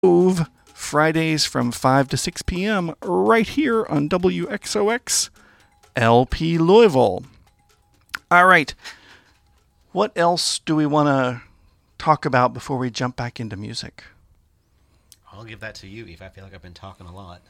Grove, Fridays from 5 to 6 p.m. right here on WXOX LP Louisville. All right. What else do we want to talk about before we jump back into music? I'll give that to you, Eve. I feel like I've been talking a lot.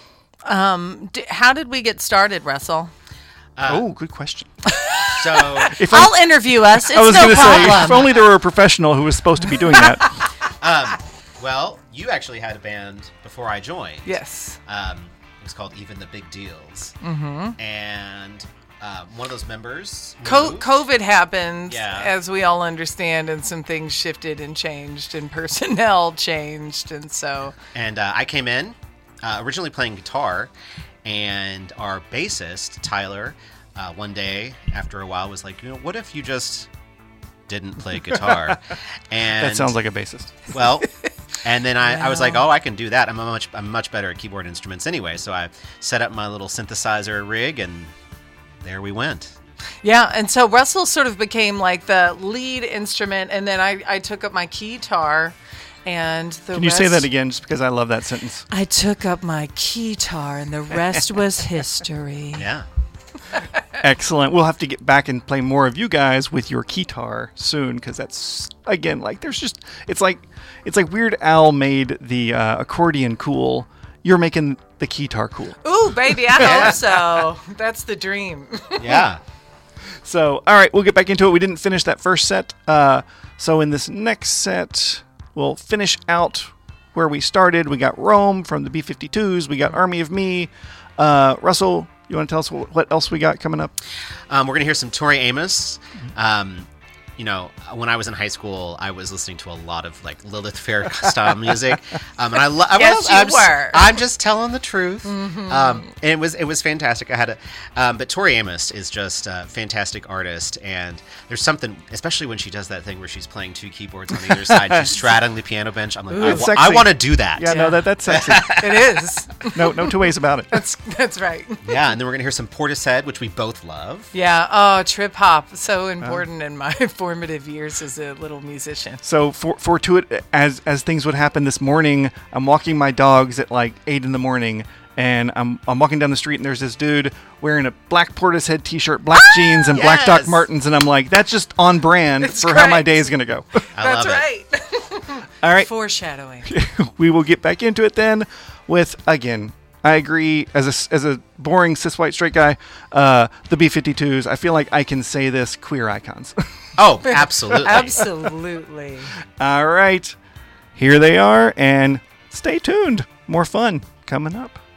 How did we get started, Russell? Good question. So I'll interview us. It's I was no going to say, problem. if only there were a professional who was supposed to be doing that. well, you actually had a band before I joined. Yes. It was called Even the Big Deals. Mm-hmm. And one of those members moved. COVID happened, Yeah. as we all understand, and some things shifted and changed, and personnel changed, and so... And I came in, originally playing guitar, and our bassist, Tyler, one day, after a while, was like, what if you just didn't play guitar? And That sounds like a bassist. Well, and then I was like, I can do that. I'm much better at keyboard instruments anyway. So I set up my little synthesizer rig, and there we went. Yeah, and so Russell sort of became like the lead instrument, and then I took up my keytar, and the Can you say that again, just because I love that sentence? I took up my keytar, and the rest was history. Yeah. Excellent. We'll have to get back and play more of you guys with your keytar soon, because that's, again, like, it's like Weird Al made the accordion cool. You're making the keytar cool. Ooh, baby, I hope so. That's the dream. Yeah. So, all right, we'll get back into it. We didn't finish that first set. So in this next set, we'll finish out where we started. We got Rome from the B-52s. We got Army of Me. Russell, you want to tell us what else we got coming up? We're going to hear some Tori Amos. When I was in high school, I was listening to a lot of like Lilith Fair style music, and I'm just telling the truth. Mm-hmm. And it was fantastic. But Tori Amos is just a fantastic artist, and there's something, especially when she does that thing where she's playing two keyboards on either side, she's straddling the piano bench. I'm like, I want to do that. Yeah, no, that's sexy. It is. No two ways about it. That's right. Yeah, and then we're gonna hear some Portishead, which we both love. Yeah. Oh, trip hop, so important in my formative years as a little musician. So fortuitous as things would happen this morning, I'm walking my dogs at like 8 a.m, and I'm walking down the street, and there's this dude wearing a black Portishead t-shirt, black jeans, and black Doc Martens, and I'm like, that's just on brand for how my day is gonna go. That's right. All right. Foreshadowing. We will get back into it then with, again, I agree, as a boring cis white straight guy, the B-52s, I feel like I can say this, queer icons. Oh, absolutely. Absolutely. All right. Here they are, and stay tuned. More fun coming up.